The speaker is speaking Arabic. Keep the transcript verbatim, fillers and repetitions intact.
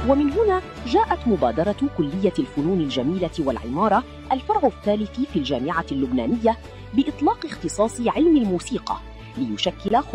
ومن هنا جاءت مبادرة كلية الفنون الجميلة والعمارة الفرع الثالث في الجامعة اللبنانية بإطلاق اختصاص علم الموسيقى ليشكل